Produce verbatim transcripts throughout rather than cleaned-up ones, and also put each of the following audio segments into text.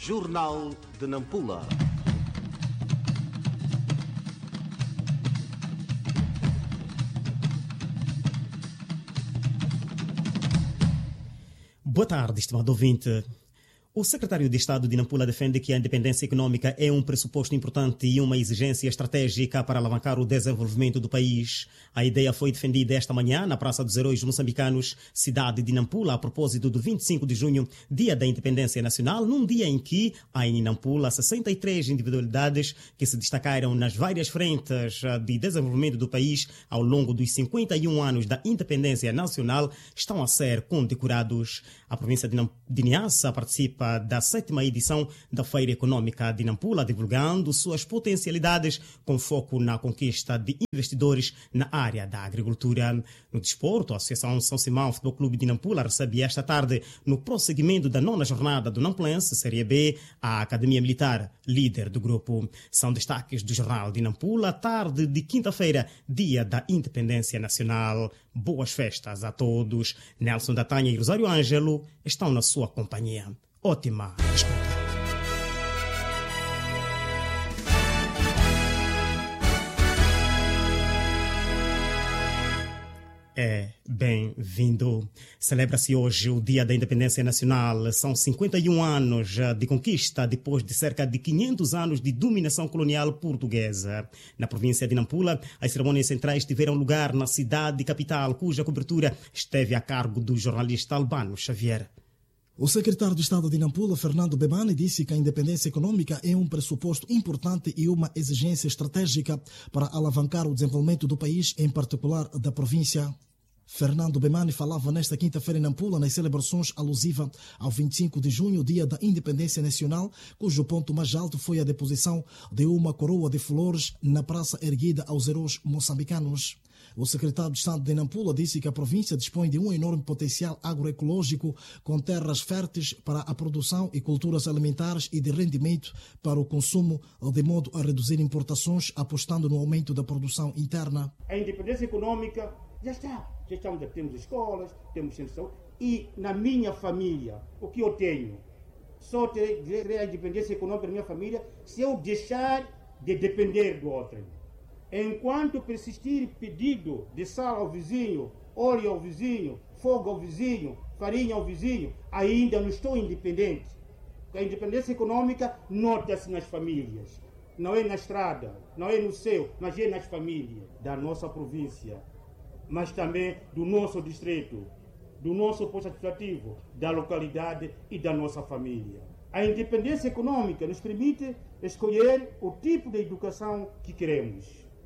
Jornal de Nampula. Boa tarde, estimado ouvinte. O secretário de Estado de Nampula defende que a independência econômica é um pressuposto importante e uma exigência estratégica para alavancar o desenvolvimento do país. A ideia foi defendida esta manhã na Praça dos Heróis Moçambicanos, cidade de Nampula, a propósito do vinte e cinco de junho, Dia da Independência Nacional, num dia em que há em Nampula sessenta e três individualidades que se destacaram nas várias frentes de desenvolvimento do país ao longo dos cinquenta e um anos da Independência Nacional estão a ser condecorados. A província de Niassa participa da sétima edição da Feira Econômica de Nampula, divulgando suas potencialidades com foco na conquista de investidores na área da agricultura. No desporto, a Associação São Simão Futebol Clube de Nampula recebe esta tarde, no prosseguimento da nona jornada do Nampulense Série B, a Academia Militar, líder do grupo. São destaques do Jornal de Nampula, tarde de quinta-feira, Dia da Independência Nacional. Boas festas a todos. Nelson da Tanha e Rosário Ângelo estão na sua companhia. Ótima escuta. É bem-vindo. Celebra-se hoje o Dia da Independência Nacional. São cinquenta e um anos de conquista depois de cerca de quinhentos anos de dominação colonial portuguesa. Na província de Nampula, as cerimônias centrais tiveram lugar na cidade capital, cuja cobertura esteve a cargo do jornalista Albano Xavier. O secretário de Estado de Nampula, Fernando Bebane, disse que a independência econômica é um pressuposto importante e uma exigência estratégica para alavancar o desenvolvimento do país, em particular da província. Fernando Bebane falava nesta quinta-feira em Nampula nas celebrações alusivas ao vinte e cinco de junho, Dia da Independência Nacional, cujo ponto mais alto foi a deposição de uma coroa de flores na praça erguida aos heróis moçambicanos. O secretário de Estado de Nampula disse que a província dispõe de um enorme potencial agroecológico com terras férteis para a produção e culturas alimentares e de rendimento para o consumo, de modo a reduzir importações, apostando no aumento da produção interna. A independência econômica já está. Já estamos, temos escolas, temos centros de saúde. E na minha família, o que eu tenho? Só terei a independência econômica da minha família se eu deixar de depender do outro. Enquanto persistir pedido de sal ao vizinho, óleo ao vizinho, fogo ao vizinho, farinha ao vizinho, ainda não estou independente. A independência econômica nota-se nas famílias. Não é na estrada, não é no céu, mas é nas famílias da nossa província, mas também do nosso distrito, do nosso posto administrativo, da localidade e da nossa família. A independência econômica nos permite escolher o tipo de educação que queremos,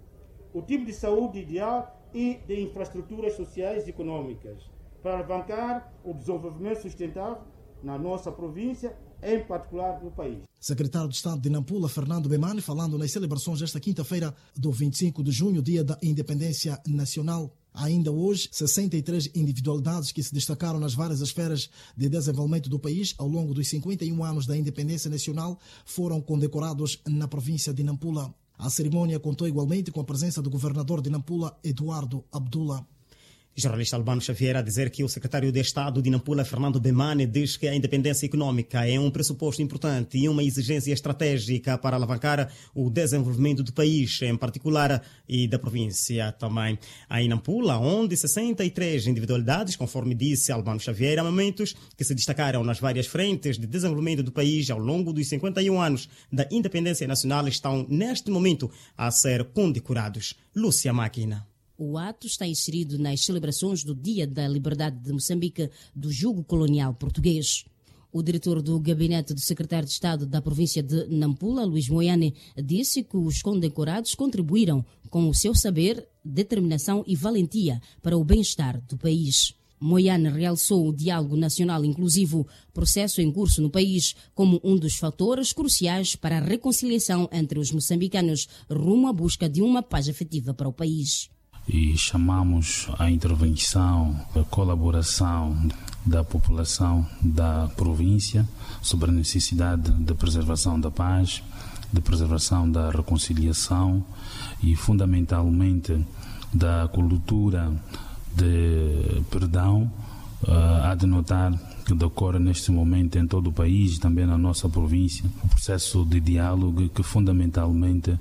o tipo de saúde ideal e de infraestruturas sociais e econômicas para alavancar o desenvolvimento sustentável na nossa província, em particular no país. Secretário de Estado de Nampula, Fernando Bebane, falando nas celebrações desta quinta-feira do vinte e cinco de junho, Dia da Independência Nacional. Ainda hoje, sessenta e três individualidades que se destacaram nas várias esferas de desenvolvimento do país ao longo dos cinquenta e um anos da Independência Nacional foram condecorados na província de Nampula. A cerimônia contou igualmente com a presença do governador de Nampula, Eduardo Abdullah. Jornalista Albano Xavier a dizer que o secretário de Estado de Nampula, Fernando Bebane, diz que a independência econômica é um pressuposto importante e uma exigência estratégica para alavancar o desenvolvimento do país, em particular, e da província também. Em Nampula, onde sessenta e três individualidades, conforme disse Albano Xavier, há momentos que se destacaram nas várias frentes de desenvolvimento do país ao longo dos cinquenta e um anos da Independência Nacional, estão neste momento a ser condecorados. Lúcia Máquina. O ato está inserido nas celebrações do Dia da Liberdade de Moçambique do jugo colonial português. O diretor do gabinete do secretário de Estado da província de Nampula, Luís Moiane, disse que os condecorados contribuíram com o seu saber, determinação e valentia para o bem-estar do país. Moiane realçou o diálogo nacional inclusivo, processo em curso no país, como um dos fatores cruciais para a reconciliação entre os moçambicanos rumo à busca de uma paz efetiva para o país. E chamamos a intervenção, a colaboração da população da província sobre a necessidade de preservação da paz, de preservação da reconciliação e, fundamentalmente, da cultura de perdão. Uh, há de notar que decorre neste momento em todo o país, também na nossa província, um processo de diálogo que fundamentalmente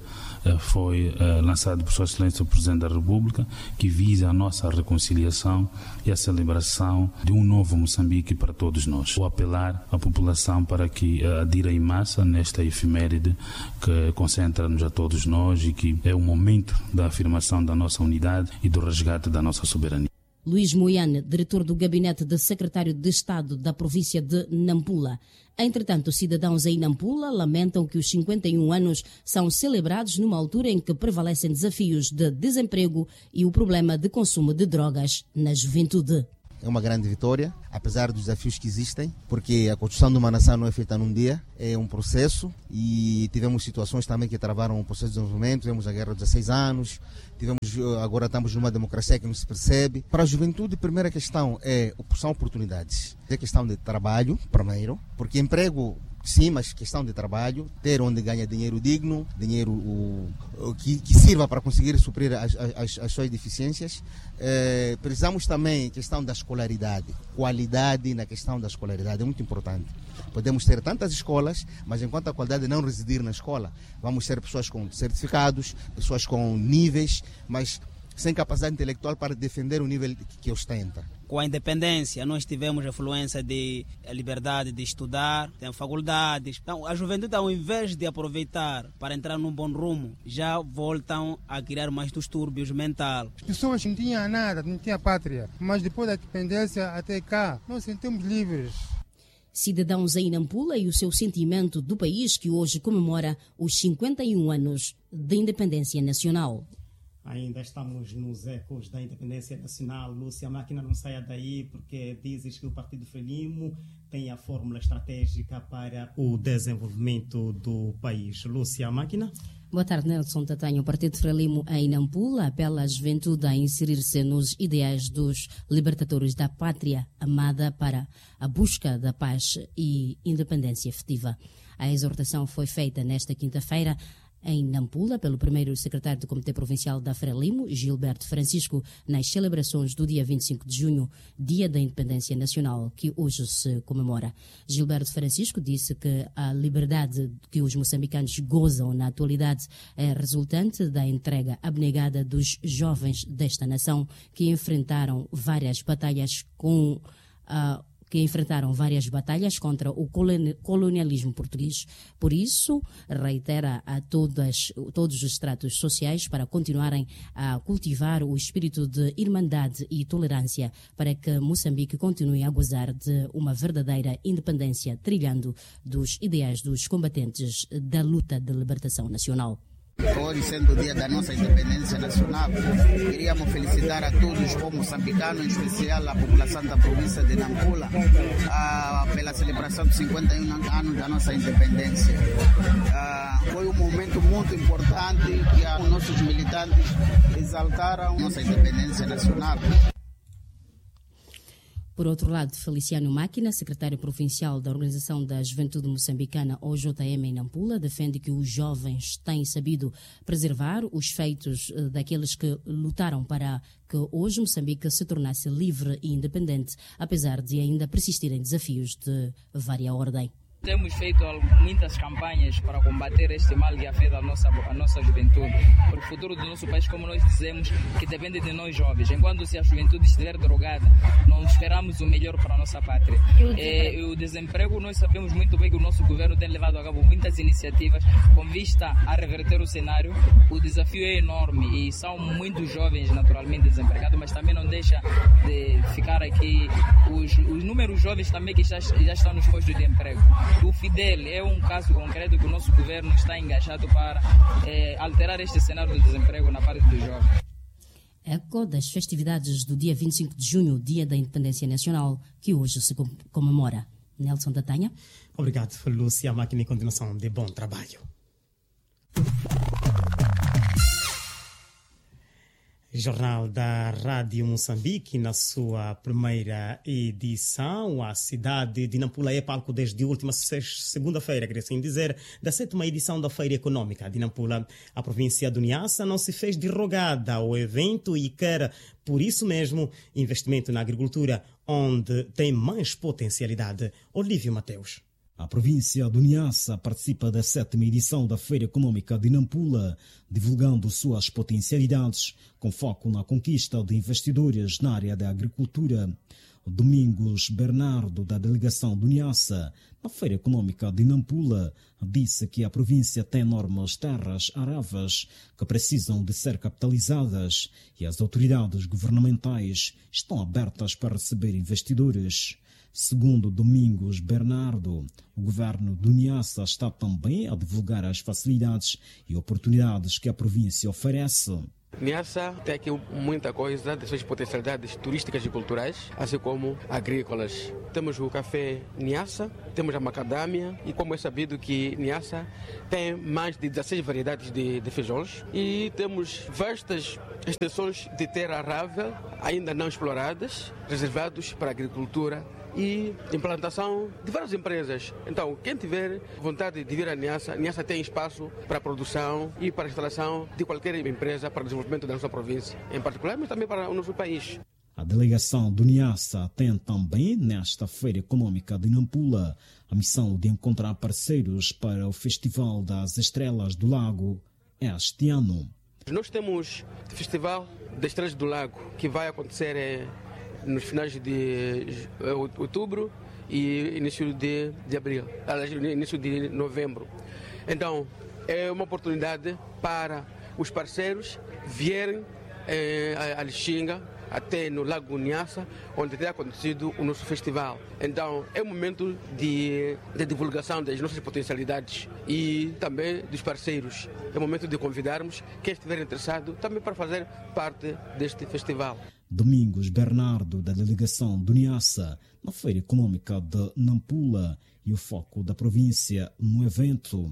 foi lançado por Sua Excelência o Presidente da República, que visa a nossa reconciliação e a celebração de um novo Moçambique para todos nós. Vou apelar à população para que adira em massa nesta efeméride que concentra-nos a todos nós e que é o momento da afirmação da nossa unidade e do resgate da nossa soberania. Luís Moiane, diretor do Gabinete de Secretário de Estado da província de Nampula. Entretanto, cidadãos em Nampula lamentam que os cinquenta e um anos são celebrados numa altura em que prevalecem desafios de desemprego e o problema de consumo de drogas na juventude. É uma grande vitória, apesar dos desafios que existem, porque a construção de uma nação não é feita num dia, é um processo e tivemos situações também que travaram o processo de desenvolvimento, tivemos a guerra de dezesseis anos, tivemos, agora estamos numa democracia que não se percebe. Para a juventude, a primeira questão é, são oportunidades. É questão de trabalho, primeiro, porque emprego, sim, mas questão de trabalho, ter onde ganha dinheiro digno, dinheiro o, o, que, que sirva para conseguir suprir as, as, as suas deficiências. É, precisamos também questão da escolaridade, qualidade na questão da escolaridade, é muito importante. Podemos ter tantas escolas, mas enquanto a qualidade não residir na escola, vamos ter pessoas com certificados, pessoas com níveis, mas sem capacidade intelectual para defender o nível que ostenta. Com a independência, nós tivemos a fluência de a liberdade de estudar, tem faculdades. Então, a juventude, ao invés de aproveitar para entrar num bom rumo, já voltam a criar mais distúrbios mentais. As pessoas não tinham nada, não tinham pátria, mas depois da independência até cá, nós sentimos livres. Cidadãos em Nampula e o seu sentimento do país que hoje comemora os cinquenta e um anos de independência nacional. Ainda estamos nos ecos da independência nacional. Lúcia, a máquina não saia daí porque dizes que o Partido Frelimo tem a fórmula estratégica para o desenvolvimento do país. Lúcia, a máquina? Boa tarde, Nelson Tatanha. O Partido Frelimo em Nampula apela à juventude a inserir-se nos ideais dos libertadores da pátria amada para a busca da paz e independência efetiva. A exortação foi feita nesta quinta-feira em Nampula, pelo primeiro secretário do Comitê Provincial da Frelimo, Gilberto Francisco, nas celebrações do dia vinte e cinco de junho, Dia da Independência Nacional, que hoje se comemora. Gilberto Francisco disse que a liberdade que os moçambicanos gozam na atualidade é resultante da entrega abnegada dos jovens desta nação que enfrentaram várias batalhas com a que enfrentaram várias batalhas contra o colonialismo português. Por isso, reitera a todas, todos os estratos sociais para continuarem a cultivar o espírito de irmandade e tolerância para que Moçambique continue a gozar de uma verdadeira independência, trilhando dos ideais dos combatentes da luta de libertação nacional. Hoje, sendo o dia da nossa independência nacional, queríamos felicitar a todos os moçambicanos, em especial a população da província de Nampula, ah, pela celebração dos cinquenta e um anos da nossa independência. Ah, foi um momento muito importante que os nossos militantes exaltaram a nossa independência nacional. Por outro lado, Feliciano Máquina, secretário provincial da Organização da Juventude Moçambicana, O J M em Nampula, defende que os jovens têm sabido preservar os feitos daqueles que lutaram para que hoje Moçambique se tornasse livre e independente, apesar de ainda persistirem desafios de vária ordem. Temos feito muitas campanhas para combater este mal que afeta a nossa, a nossa juventude. Para o futuro do nosso país, como nós dizemos, que depende de nós jovens. Enquanto se a juventude estiver drogada, não esperamos o melhor para a nossa pátria. E o desemprego, nós sabemos muito bem que o nosso governo tem levado a cabo muitas iniciativas com vista a reverter o cenário. O desafio é enorme e são muitos jovens naturalmente desempregados, mas também não deixa de ficar aqui os, os números jovens também que já, já estão nos postos de emprego. O Fidel é um caso concreto que o nosso governo está engajado para eh, alterar este cenário do desemprego na parte dos jovens. Eco das festividades do dia vinte e cinco de junho, Dia da Independência Nacional, que hoje se comemora. Nelson Tatanha. Obrigado, Lúcia. A máquina em continuação de bom trabalho. Jornal da Rádio Moçambique, na sua primeira edição. A cidade de Nampula é palco desde a última segunda-feira, queria assim dizer, da sétima edição da Feira Econômica de Nampula. A província do Niassa não se fez de rogada ao evento e quer, por isso mesmo, investimento na agricultura, onde tem mais potencialidade. Olívio Mateus. A província do Niassa participa da sétima edição da Feira Econômica de Nampula, divulgando suas potencialidades, com foco na conquista de investidores na área da agricultura. Domingos Bernardo, da delegação do Niassa, na Feira Econômica de Nampula, disse que a província tem enormes terras aravas que precisam de ser capitalizadas e as autoridades governamentais estão abertas para receber investidores. Segundo Domingos Bernardo, o governo do Niassa está também a divulgar as facilidades e oportunidades que a província oferece. Niassa tem aqui muita coisa de suas potencialidades turísticas e culturais, assim como agrícolas. Temos o café Niassa, temos a macadâmia e, como é sabido, que Niassa tem mais de dezesseis variedades de, de feijões e temos vastas extensões de terra arável ainda não exploradas, reservados para a agricultura e implantação de várias empresas. Então, quem tiver vontade de vir a Niassa, Niassa tem espaço para a produção e para a instalação de qualquer empresa para o desenvolvimento da nossa província, em particular, mas também para o nosso país. A delegação do Niassa tem também, nesta Feira Econômica de Nampula, a missão de encontrar parceiros para o Festival das Estrelas do Lago este ano. Nós temos o Festival das Estrelas do Lago, que vai acontecer é, nos finais de outubro e início de, de abril, início de novembro. Então, é uma oportunidade para os parceiros vierem eh, a Lixinga, até no Lago Niassa, onde tem acontecido o nosso festival. Então, é um momento de, de divulgação das nossas potencialidades e também dos parceiros. É um momento de convidarmos quem estiver interessado também para fazer parte deste festival. Domingos Bernardo, da delegação do Niassa, na Feira Econômica de Nampula, e o foco da província no evento.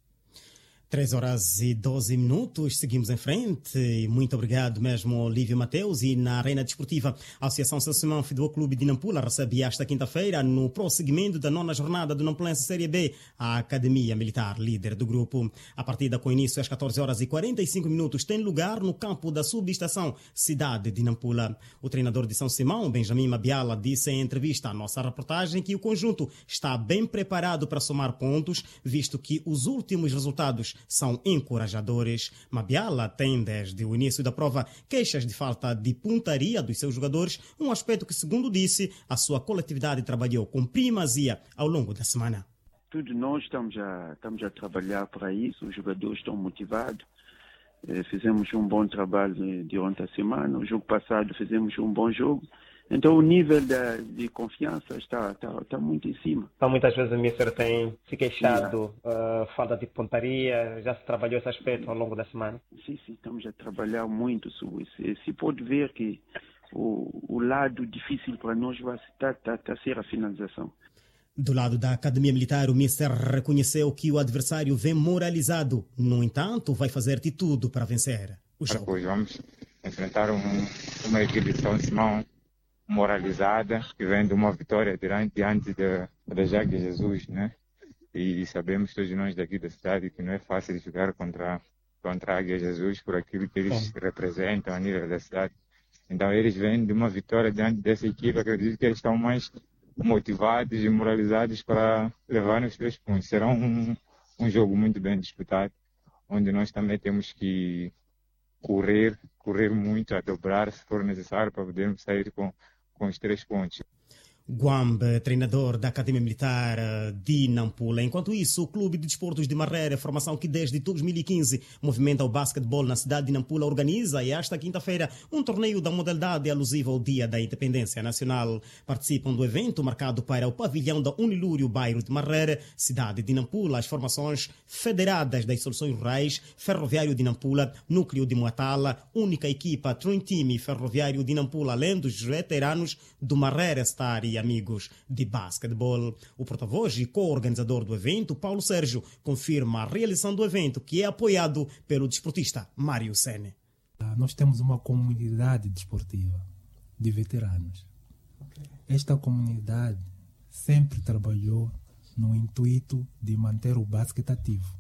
três horas e doze minutos, seguimos em frente. Muito obrigado mesmo, Olívio Mateus. E na Arena Desportiva, a Associação São Simão Futebol Clube de Nampula recebe esta quinta-feira, no prosseguimento da nona jornada do Nampulense Série B, a Academia Militar, líder do grupo. A partida com início às catorze horas e quarenta e cinco minutos tem lugar no campo da subestação Cidade de Nampula. O treinador de São Simão, Benjamin Mabiala, disse em entrevista à nossa reportagem que o conjunto está bem preparado para somar pontos, visto que os últimos resultados são encorajadores. Mabiala tem, desde o início da prova, queixas de falta de pontaria dos seus jogadores, um aspecto que, segundo disse, a sua coletividade trabalhou com primazia ao longo da semana. Todos nós estamos a, estamos a trabalhar para isso, os jogadores estão motivados. Eh, fizemos um bom trabalho durante a semana, o jogo passado fizemos um bom jogo. Então o nível de, de confiança está, está, está muito em cima. Então muitas vezes o Mister tem se queixado, uh, falta de pontaria, já se trabalhou esse aspecto ao longo da semana? Sim, sim, estamos a trabalhar muito sobre isso. Se pode ver que o, o lado difícil para nós vai estar tá, tá, tá ser a finalização. Do lado da Academia Militar, o Mister reconheceu que o adversário vem moralizado. No entanto, vai fazer de tudo para vencer o jogo. Depois vamos enfrentar um, uma equipe de São Simão moralizada, que vem de uma vitória diante, diante da, da Jague Jesus, né? E sabemos todos nós daqui da cidade que não é fácil jogar contra, contra a Águia Jesus por aquilo que eles Sim. representam a nível da cidade. Então eles vêm de uma vitória diante dessa equipe, acredito que eles estão mais motivados e moralizados para levar os três pontos. Será um, um jogo muito bem disputado, onde nós também temos que correr, correr muito, a dobrar se for necessário para podermos sair com com os três pontos. Guambe, treinador da Academia Militar de Nampula. Enquanto isso, o Clube de Desportos de Marrera, formação que desde dois mil e quinze movimenta o basquetebol na cidade de Nampula, organiza esta quinta-feira um torneio da modalidade alusiva ao Dia da Independência Nacional. Participam do evento marcado para o pavilhão da Unilúrio, bairro de Marrera, cidade de Nampula, as formações federadas das soluções rurais, Ferroviário de Nampula, Núcleo de Moatala, única equipa Twin Team Ferroviário de Nampula, além dos veteranos do Marrera Star e amigos de basquetebol. O porta-voz e co-organizador do evento, Paulo Sérgio, confirma a realização do evento, que é apoiado pelo desportista Mário Sene. Nós temos uma comunidade desportiva de veteranos. Esta comunidade sempre trabalhou no intuito de manter o basquete ativo.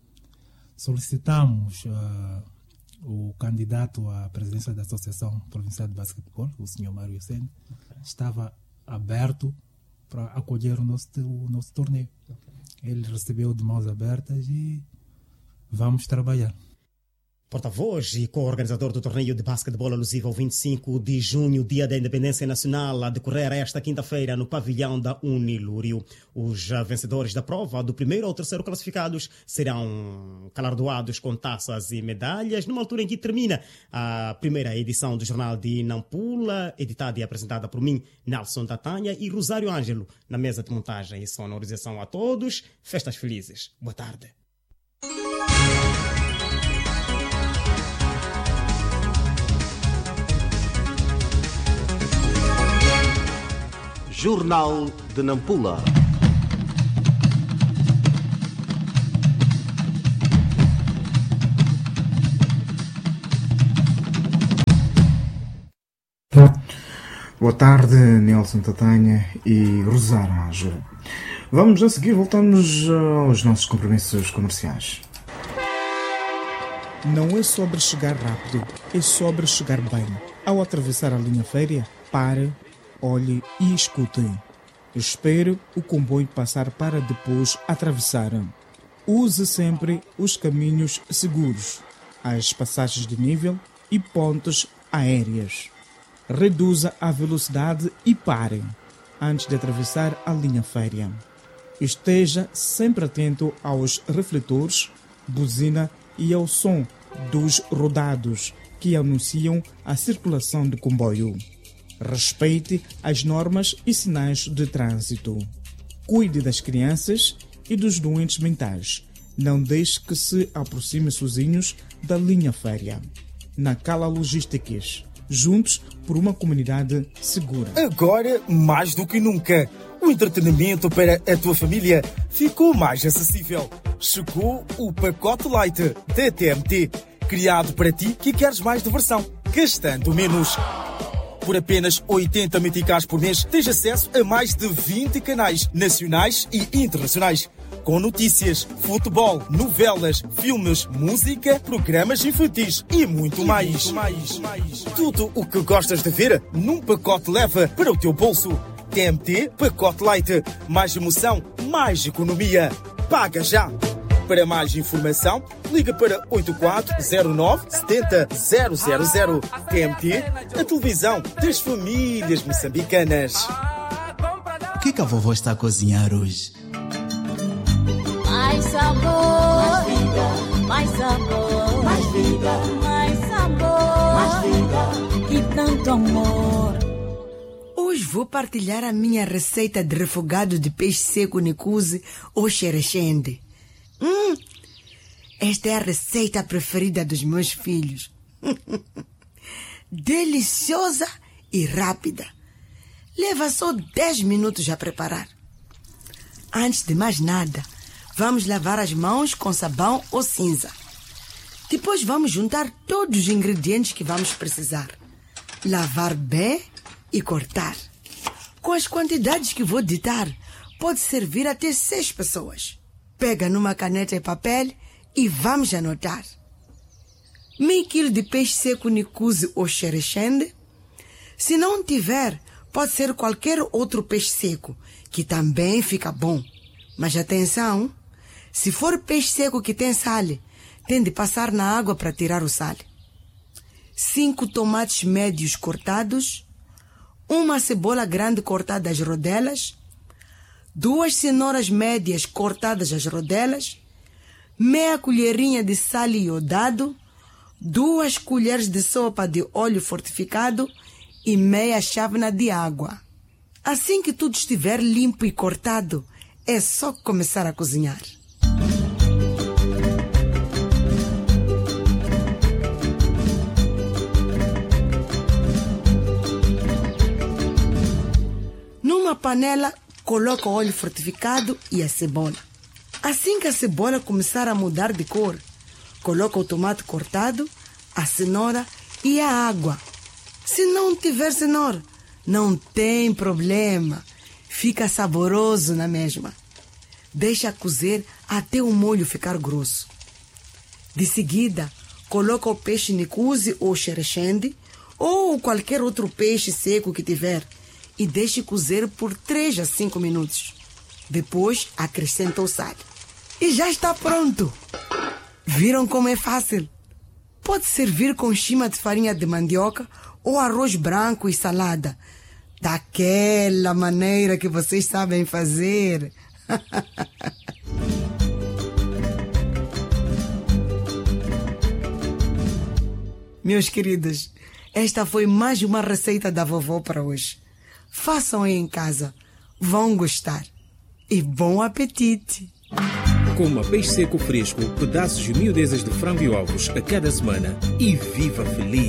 Solicitamos uh, o candidato à presidência da Associação Provincial de Basquetebol, o senhor Mário Sene, estava aberto para acolher o nosso, o nosso torneio. Ele recebeu de mãos abertas e vamos trabalhar. Porta-voz e co-organizador do torneio de basquetebol alusivo ao vinte e cinco de junho, Dia da Independência Nacional, a decorrer esta quinta-feira no pavilhão da Unilúrio. Os vencedores da prova, do primeiro ao terceiro classificados, serão galardoados com taças e medalhas, numa altura em que termina a primeira edição do Jornal de Nampula, editada e apresentada por mim, Nelson Tatanha, e Rosário Ângelo, na mesa de montagem e sonorização. A todos, festas felizes. Boa tarde. Jornal de Nampula. Boa tarde, Nelson Tatanha e Rosário Ângelo. Vamos a seguir, voltamos aos nossos compromissos comerciais. Não é sobre chegar rápido, é sobre chegar bem. Ao atravessar a linha férrea, pare, olhe e escute. Espere o comboio passar para depois atravessar. Use sempre os caminhos seguros, as passagens de nível e pontes aéreas. Reduza a velocidade e pare antes de atravessar a linha férrea. Esteja sempre atento aos refletores, buzina e ao som dos rodados que anunciam a circulação do comboio. Respeite as normas e sinais de trânsito. Cuide das crianças e dos doentes mentais. Não deixe que se aproxime sozinhos da linha férrea. Nacala Logísticas. Juntos por uma comunidade segura. Agora, mais do que nunca, o entretenimento para a tua família ficou mais acessível. Chegou o pacote Light da T M T, criado para ti que queres mais diversão, gastando menos. Por apenas oitenta meticais por mês, tens acesso a mais de vinte canais nacionais e internacionais, com notícias, futebol, novelas, filmes, música, programas infantis e muito mais. mais, mais. Tudo o que gostas de ver num pacote leva para o teu bolso. T M T Pacote Light. Mais emoção, mais economia. Paga já! Para mais informação, liga para oito quatro zero nove sete zero zero zero. T M T, a televisão das famílias moçambicanas. O que, que a vovó está a cozinhar hoje? Mais sabor, mais vida, mais sabor, mais vida, mais sabor, mais vida e tanto amor. Hoje vou partilhar a minha receita de refogado de peixe seco Nikuzi ou xerexende. Hum, esta é a receita preferida dos meus filhos. Deliciosa e rápida. Leva só dez minutos a preparar. Antes de mais nada, vamos lavar as mãos com sabão ou cinza. Depois vamos juntar todos os ingredientes que vamos precisar. Lavar bem e cortar. Com as quantidades que vou ditar, pode servir até seis pessoas. Pega numa caneta e papel e vamos anotar. Meio quilo de peixe seco Nikuzi ou xerexende. Se não tiver, pode ser qualquer outro peixe seco, que também fica bom. Mas atenção, se for peixe seco que tem sal, tem de passar na água para tirar o sal. Cinco tomates médios cortados, uma cebola grande cortada às rodelas, duas cenouras médias cortadas às rodelas, meia colherinha de sal iodado, duas colheres de sopa de óleo fortificado e meia chávena de água. Assim que tudo estiver limpo e cortado, é só começar a cozinhar. Numa panela, coloca o óleo fortificado e a cebola. Assim que a cebola começar a mudar de cor, coloca o tomate cortado, a cenoura e a água. Se não tiver cenoura, não tem problema. Fica saboroso na mesma. Deixa cozer até o molho ficar grosso. De seguida, coloca o peixe Nikuzi ou xerexende ou qualquer outro peixe seco que tiver e deixe cozer por três a cinco minutos. Depois acrescenta o sal. E já está pronto! Viram como é fácil? Pode servir com chima de farinha de mandioca ou arroz branco e salada. Daquela maneira que vocês sabem fazer. Meus queridos, esta foi mais uma receita da vovó para hoje. Façam aí em casa. Vão gostar. E bom apetite! Coma peixe seco fresco, pedaços e miudezas de frango e ovos a cada semana e viva feliz!